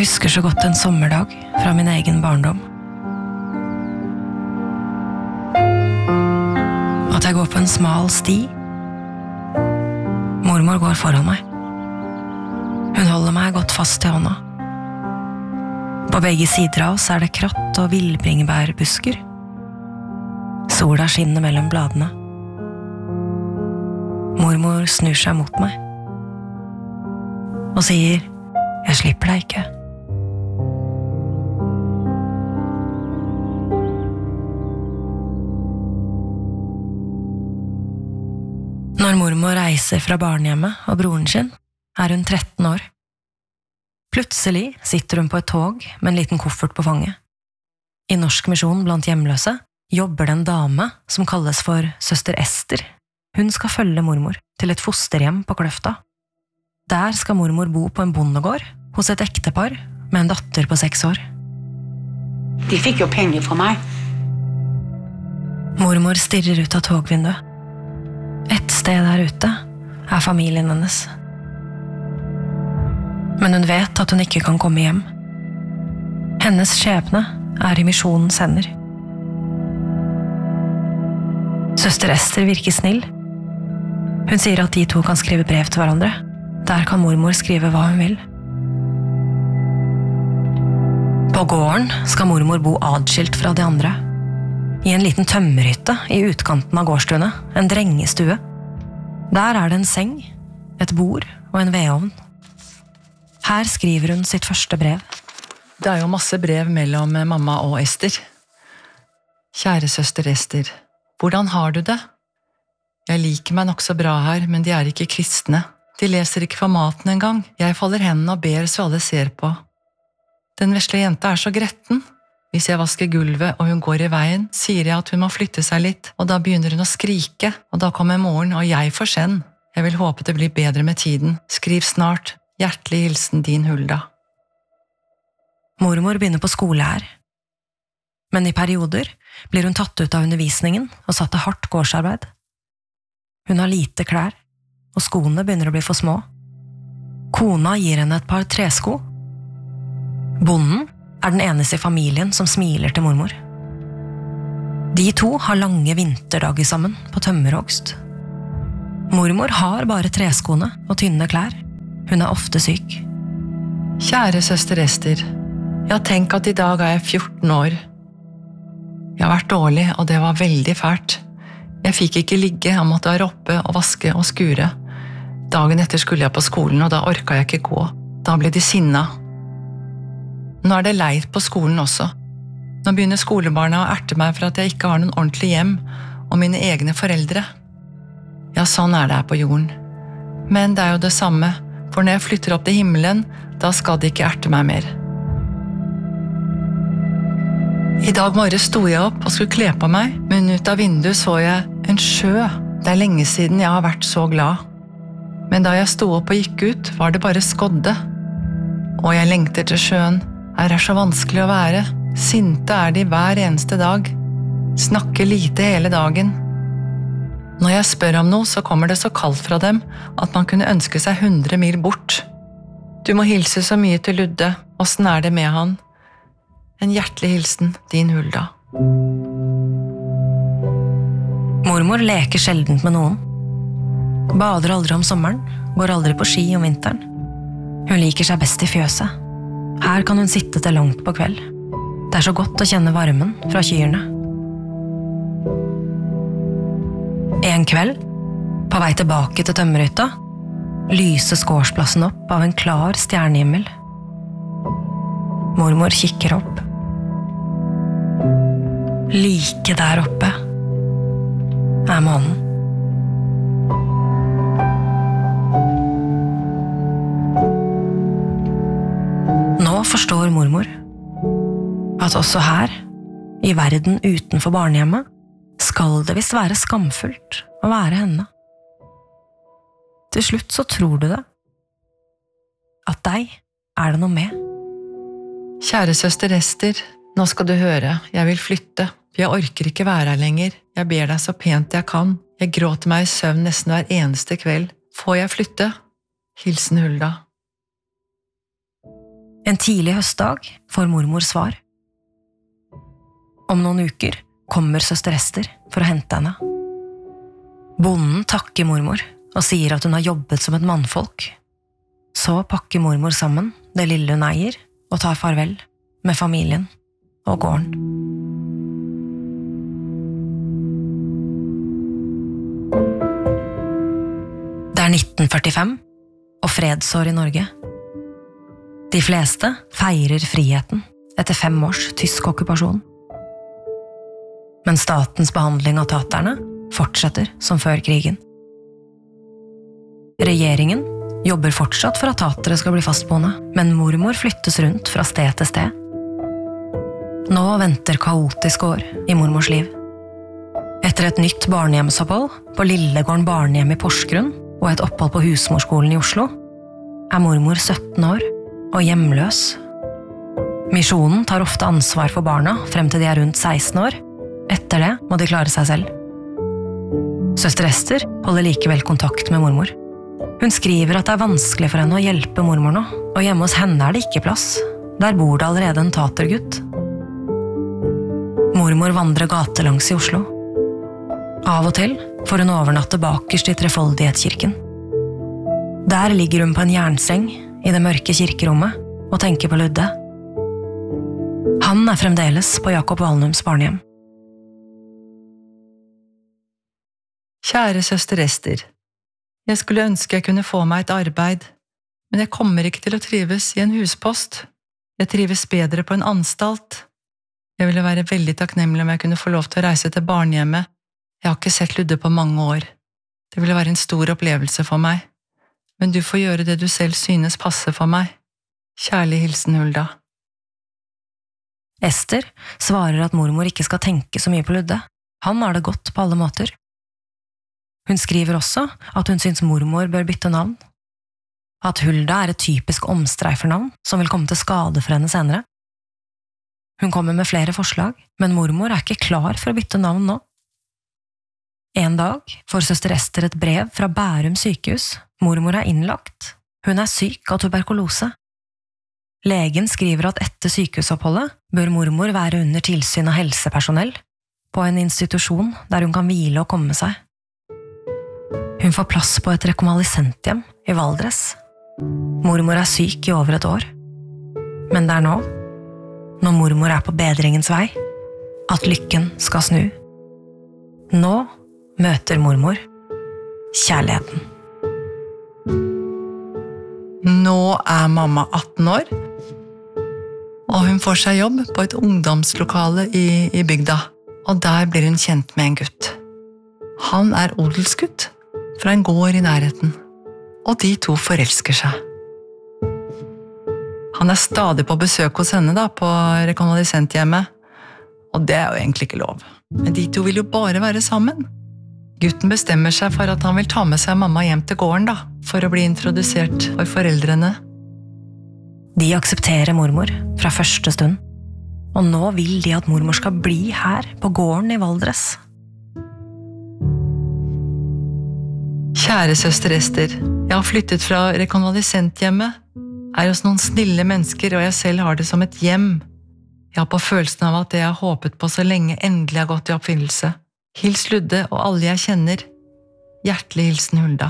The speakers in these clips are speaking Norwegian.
husker så godt en sommerdag fra min egen barndom. At jeg går på en smal sti. Mormor går foran meg. Hun holder meg godt fast i hånda. På begge sider av oss det kratt og villbringebærbusker. Sola skinner mellom bladene. Mormor snur seg mot meg og sier, «Jeg slipper deg ikke.» Når mormor reiser fra barnehjemmet og broren sin, hun 13 år. Plutselig sitter hun på et tog med en liten koffert på fanget. I Norsk Misjon blant hjemløse jobber det en dame som kalles for søster Ester. Hun skal følge mormor til et fosterhjem på Kløfta. Der skal mormor bo på en bondegård hos et ektepar med en datter på 6 år. De fikk jo penger fra meg. Mormor stirrer ut av togvinduet. Et sted der ute familien hennes. Men hun vet at hun ikke kan komme hjem. Hennes skjebne i misjonens hender. Søster Ester virker snill. Hun sier at de to kan skrive brev til hverandre. Der kan mormor skrive hva hun vil. På gården skal mormor bo adskilt fra de andre. I en liten tømmerhytte i utkanten av gårdstunet, en drengestue. Der det en seng, et bord og en vedovn. Her skriver hun sitt første brev. Det jo masse brev mellom mamma og Ester. Kjære søster Ester, hvordan har du det? Jeg liker meg nok så bra her, men de ikke kristne. De leser ikke for maten engang. Jeg folder hendene og ber så alle ser på. Den vesle jenta så gretten. Hvis jeg vasker gulvet og hun går i veien, sier jeg at hun må flytte seg litt, og da begynner hun å skrike, og da kommer moren, og jeg får skjenn. Jeg vil håpe det blir bedre med tiden. Skriv snart. Hjertelig hilsen din Hulda. Mormor begynner på skole her. Men i perioder blir hun tatt ut av undervisningen og satt til hardt gårdsarbeid. Hun har lite klær, og skoene begynner å bli for små. Kona gir henne et par tresko. Bonden den eneste i familien som smiler til mormor. De to har lange vinterdager sammen på tømmerhogst. Mormor har bare treskoene og tynne klær. Hun ofte syk. Kjære søster Ester, ja, tenk at i dag jeg 14 år. Jeg har vært dårlig, og det var veldig fælt. Jeg fikk ikke ligge, jeg måtte være oppe og vaske og skure. Dagen etter skulle jeg på skolen, og da orket jeg ikke gå. Da ble de sinna. Nå det leit på skolen også. Nå begynner skolebarna å erte meg for at jeg ikke har noen ordentlig hjem, og mine egne foreldre. Ja, sånn det på jorden. Men det jo det samme, for når jeg flytter opp til himmelen, da skal de ikke erte meg mer. I dag morges sto jeg opp og skulle kle på meg, men ut av vinduet så jeg en sjø. Det lenge siden jeg har vært så glad. Men da jeg sto opp og gikk ut, var det bare skodde. Og jeg lengter til sjøen. Her så vanskelig å være. Sinte de hver eneste dag. Snakker lite hele dagen. Når jeg spør om noe, så kommer det så kaldt fra dem at man kunne ønske seg 100 mil bort. Du må hilse så mye til Ludde. Hvordan det med han? En hjertelig hilsen, din Hulda. Mormor leker sjeldent med noen. Bader aldri om sommeren, går aldri på ski om vinteren. Hun liker seg best i fjøset. Her kan hun sitte til langt på kveld. Det så godt å kjenne varmen fra kyrne. En kveld, på vei tilbake til tømmerhytta, lyser gårdsplassen opp av en klar stjernehimmel. Mormor kikker opp. Like der oppe månen. Nå forstår mormor at også her, i verden utenfor barnehjemmet, skal det visst være skamfullt å være henne. Til slutt så tror du det. At deg det noe med. Kjære søster Ester, nå skal du høre, jeg vil flytte. Jeg orker ikke være her lenger. Jeg ber deg så pent jeg kan. Jeg gråter meg i søvn nesten hver eneste kveld. Får jeg flytte? Hilsen Hulda. En tidlig høstdag får mormor svar. Om noen uker kommer søster Ester for å hente henne. Bonden takker mormor og sier at hun har jobbet som et mannfolk. Så pakker mormor sammen det lille hun eier og tar farvel med familien og gården. Det er 1945 og fredsår i Norge. De fleste feirer friheten etter 5 års tysk okkupasjon. Men statens behandling av taterne fortsetter som før krigen. Regjeringen jobber fortsatt for at tatere skal bli fastboende, men mormor flyttes rundt fra sted til sted. Nå venter kaotiske år i mormors liv. Etter et nytt barnehjemsopphold på Lillegården barnehjem i Porsgrunn og et opphold på husmorskolen i Oslo, er mormor 17 år og hjemløs. Misjonen tar ofte ansvar for barna frem til de er rundt 16 år. Etter det må de klare seg selv. Søster Ester holder likevel kontakt med mormor. Hun skriver at det er vanskelig for henne å hjelpe mormor nå, og hjemme hos henne er det ikke plass. Der bor det allerede en tatergutt. Mormor vandrer gatelangs i Oslo. Av og til får hun overnatte bakerst i Trefoldighetskirken. Der ligger hun på en jernseng i det mørke kirkerommet og tenker på Ludde. Han er fremdeles på Jakob Valnums barnehjem. Kjære søster Ester, jeg skulle ønske jeg kunne få meg et arbeid, men jeg kommer ikke til å trives i en huspost. Jeg trives bedre på en anstalt. Jeg ville være veldig takknemlig om jeg kunne få lov til å reise til barnehjemmet. Jeg har ikke sett Ludde på mange år. Det ville være en stor opplevelse for meg. Men du får gjøre det du selv synes passer for meg. Kjærlig hilsen Hulda. Ester svarer at mormor ikke skal tenke så mye på Ludde. Han har det godt på alle måter. Hun skriver også at hun syns mormor bør bytte navn. At Hulda er et typisk omstreifernavn som vil komme til skade for henne senere. Hun kommer med flere forslag, men mormor er ikke klar for å bytte navn nå. En dag får søster Ester et brev fra Bærum sykehus. Mormor er innlagt. Hun er syk av tuberkulose. Legen skriver at etter sykehusoppholdet bør mormor være under tilsyn av helsepersonell på en institusjon der hun kan hvile og komme seg. Hun får plass på et rekonvalisenthjem i Valdres. Mormor er syk i over et år. Men det er nå, når mormor er på bedringens vei, at lykken skal snu. Nå møter mormor kjærligheten. Nå er mamma 18 år, og hun får seg jobb på et ungdomslokale i bygda, og der blir hun kjent med en gutt. Han er odelsgutt fra en gård i nærheten, og de to forelsker seg. Han er stadig på besøk hos henne på rekonvalisenthjemmet, og det er jo egentlig ikke lov. Men de to vil jo bare være sammen. Gutten bestemmer seg for at han vil ta med seg mamma hjem til gården for å bli introdusert for foreldrene. De aksepterer mormor fra første stund, og nå vil de at mormor skal bli her på gården i Valdres. Kjære søster Ester, jeg har flyttet fra rekonvalisenthjemmet, er hos noen snille mennesker, og jeg selv har det som et hjem. Jeg har på følelsen av at det jeg har håpet på så lenge endelig har gått i oppfyllelse. Hils Ludde og alle jeg kjenner. Hjertelig hilsen Hulda.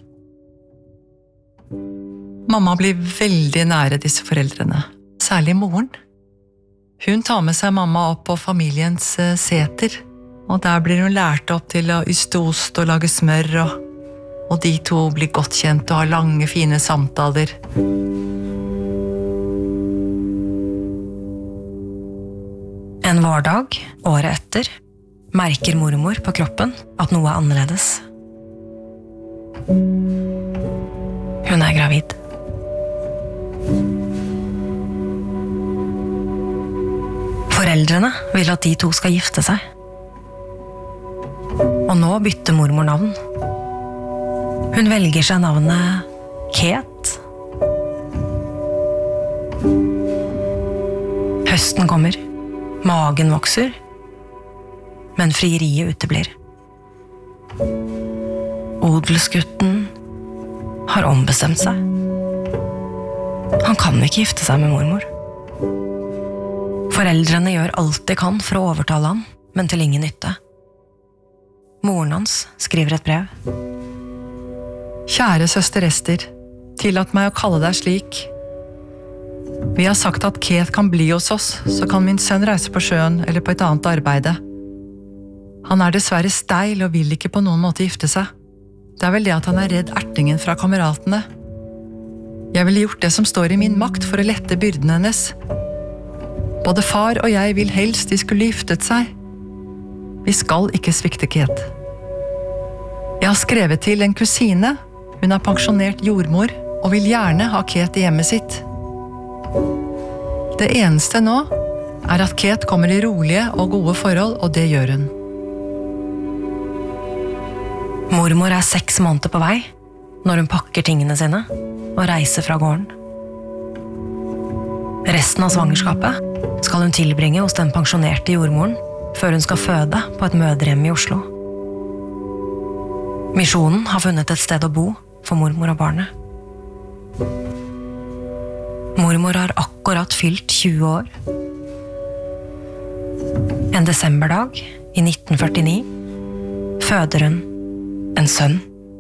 Mamma blir veldig nære disse foreldrene, særlig moren. Hun tar med seg mamma opp på familiens seter, og der blir hun lært opp til å yste ost og lage smør, og de to blir godt kjent og har lange, fine samtaler. En vårdag, året etter, merker mormor på kroppen at noe er annerledes. Hun er gravid. Foreldrene vil at de to skal gifte seg. Og nå bytter mormor navn. Hun velger seg navnet Ket. Høsten kommer. Magen vokser, men frieriet uteblir. Odelsgutten har ombestemt seg. Han kan ikke gifte seg med mormor. Foreldrene gjør alt de kan for å overtale han, men til ingen nytte. Moren hans skriver et brev. Kjære søster Ester, tillat meg å kalle deg slik. Vi har sagt at Keith kan bli hos oss, så kan min sønn reise på sjøen eller på et annet arbeide. Han er dessverre steil og vil ikke på noen måte gifte seg. Det er vel det at han er redd ertingen fra kameratene. Jeg ville gjort det som står i min makt for å lette byrden hennes. Både far og jeg vil helst de skulle giftet seg. Vi skal ikke svikte Keith. Jeg har skrevet til en kusine. Hun er pensjonert jordmor og vil gjerne ha Keith i hjemmet sitt. Det eneste nå er at Keith kommer i rolige og gode forhold, og det gjør hun. Mormor er 6 måneder på vei når hun pakker tingene sine og reiser fra gården. Resten av svangerskapet skal hun tilbringe hos den pensjonerte jordmoren før hun skal føde på et mødrehjem i Oslo. Misjonen har funnet et sted å bo for mormor og barnet. Mormor har akkurat fylt 20 år. En desemberdag i 1949 føder hun en sønn.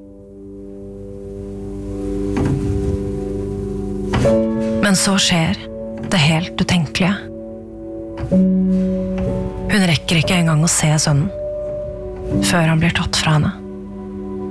Men så skjer det helt utenkelige. Hun rekker ikke engang å se sønnen før han blir tatt fra henne.